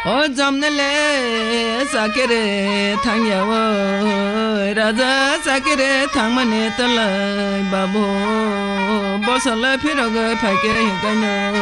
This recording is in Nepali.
ओ जम्नेले साकेरे थांग्याव राजा साकेरे थांमने तलाई बाबो बसल फिरग फाइके हिँड्दैन